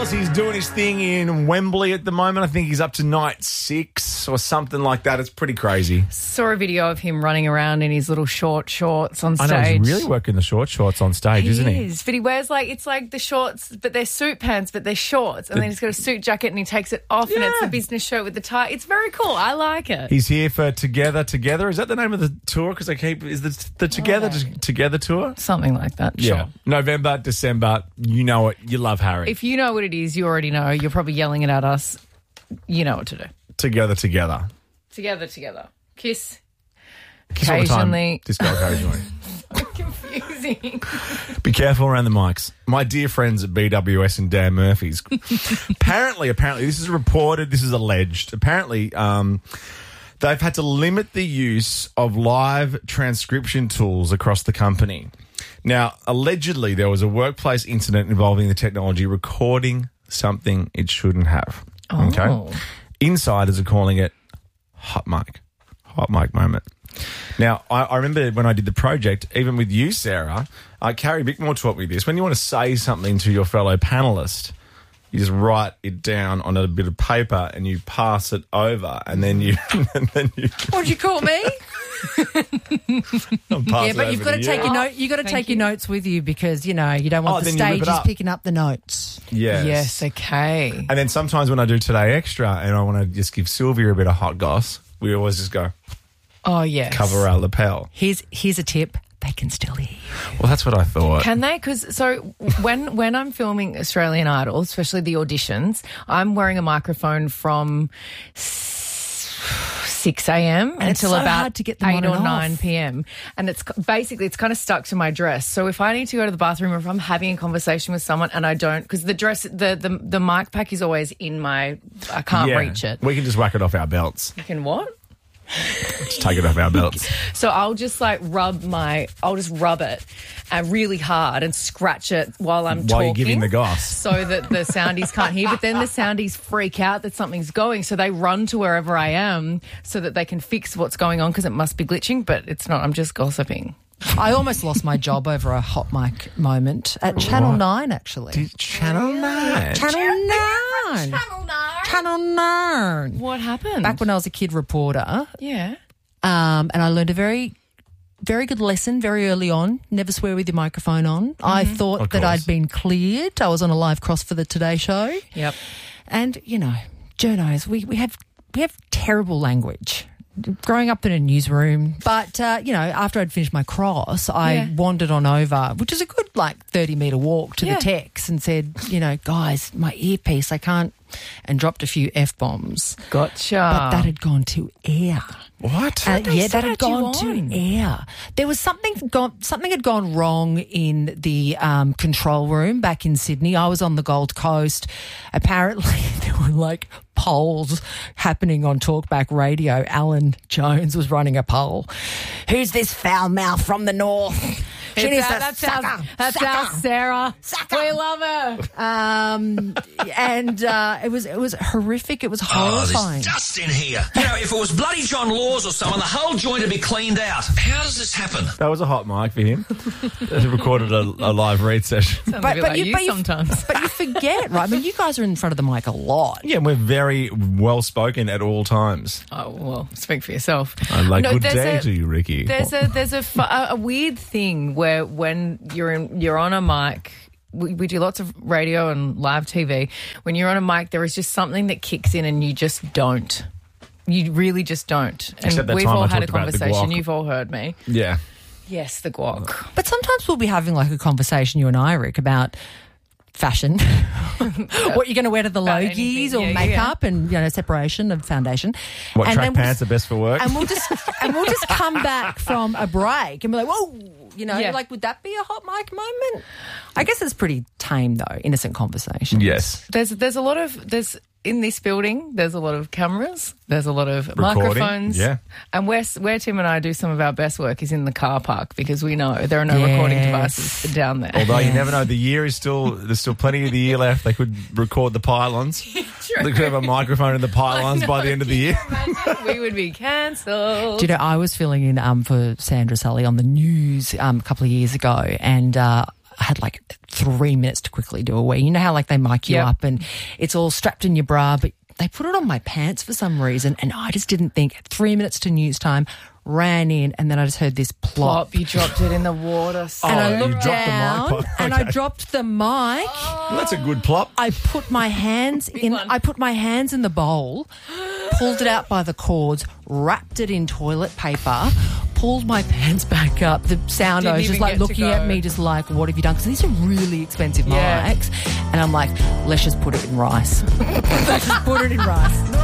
Styles, he's doing his thing in Wembley at the moment. I think he's up to night 6 or something like that. It's pretty crazy. Saw a video of him running around in his little short shorts on stage. I know, he's really working the short shorts on stage, isn't he? He is, but he wears it's like the shorts, but they're suit pants, but they're shorts. And then he's got a suit jacket and he takes it off and it's a business shirt with the tie. It's very cool. I like it. He's here for Together. Is that the name of the tour? Because is the Together tour? Something like that, sure. Yeah. November, December, you know it. You love Harry. If you know what it is, you already know. You're probably yelling it at us. You know what to do. Together. Together. Kiss. Kiss all the time. Occasionally. Disco occasionally. Confusing. Be careful around the mics. My dear friends at BWS and Dan Murphy's. apparently, this is reported, this is alleged. Apparently, they've had to limit the use of live transcription tools across the company. Now, allegedly, there was a workplace incident involving the technology recording something it shouldn't have. Oh. Okay? Insiders are calling it hot mic moment. Now, I remember when I did the project, even with you, Sarah, Carrie Bickmore taught me this. When you want to say something to your fellow panellist, you just write it down on a bit of paper and you pass it over, and then you. What'd you call me? Yeah, but you've got to take your note. You've got to take your notes with you because you don't want the stages picking up the notes. Yes. Okay. And then sometimes when I do Today Extra and I want to just give Sylvia a bit of hot goss, we always just go. Oh yes. Cover our lapel. Here's a tip. They can still hear you. Well, that's what I thought. Can they? Because when I'm filming Australian Idol, especially the auditions, I'm wearing a microphone from 6 a.m. until about hard to get them 8 on or and 9 off. p.m. And it's kind of stuck to my dress. So if I need to go to the bathroom or if I'm having a conversation with someone and I don't, because the dress, the mic pack is always in I can't reach it. We can just whack it off our belts. You can what? Just take it off our belts. So I'll just rub it really hard and scratch it while I'm talking. While you're giving the goss. So that the soundies can't hear. But then the soundies freak out that something's going. So they run to wherever I am so that they can fix what's going on because it must be glitching. But it's not. I'm just gossiping. I almost lost my job over a hot mic moment at Channel 9, actually. Channel 9? Channel 9. Channel 9. What happened? Back when I was a kid reporter. Yeah. And I learned a very, very good lesson very early on. Never swear with your microphone on. Mm-hmm. I thought that I'd been cleared. I was on a live cross for the Today Show. Yep. And, journos, we have terrible language. Growing up in a newsroom. But, after I'd finished my cross, I wandered on over, which is a good, 30-metre walk to the techs and said, guys, my earpiece, I can't, and dropped a few F-bombs. Gotcha. But that had gone to air. What? That had gone to air. There was something had gone wrong in the control room back in Sydney. I was on the Gold Coast. Apparently, there were polls happening on Talkback Radio. Alan Jones was running a poll. Who's this foul mouth from the north? That's our Sarah. Sucker. We love her. And it was horrific. It was horrifying. There's dust in here. If it was bloody John Laws or someone, the whole joint would be cleaned out. How does this happen? That was a hot mic for him. He recorded a live read session. But you sometimes. But you forget, right? I mean, you guys are in front of the mic a lot. Yeah, we're very well spoken at all times. Oh well, speak for yourself. Good day to you, Ricky. There's a weird thing where when you're on a mic. We do lots of radio and live TV. When you're on a mic, there is just something that kicks in and you just don't. You really just don't. And we've all had a conversation. You've all heard me. Yeah. Yes, the guac. But sometimes we'll be having a conversation, you and I, Rick, about fashion, what you're going to wear to the Logies or makeup and separation of foundation. What track pants are best for work? And we'll just come back from a break and be like, whoa, would that be a hot mic moment? I guess it's pretty tame though, innocent conversation. Yes. There's a lot of in this building, there's a lot of cameras, there's a lot of recording, microphones. Yeah. And where Tim and I do some of our best work is in the car park because we know there are no recording devices down there. Although you never know, there's still plenty of the year left. They could record the pylons. True. They could have a microphone in the pylons by the end of the year. We would be cancelled. Do you know, I was filling in for Sandra Sully on the news a couple of years ago and I had like 3 minutes to quickly do a wee. You know how like they mic you Yep. up and it's all strapped in your bra, but they put it on my pants for some reason, and I just didn't think. 3 minutes to news time, ran in, and then I just heard this plop. You dropped it in the water. And I you looked dropped the mic down, pot. and I Okay. dropped the mic. Well, that's a good plop. I put my hands in. I put my hands in the bowl, pulled it out by the cords, wrapped it in toilet paper, pulled my pants back up. The soundo Didn't was just even like get to looking at go. me, just like, "What have you done?" Because these are really expensive Yeah. mics, and I'm like, "Let's just put it in rice. Let's just put it in rice."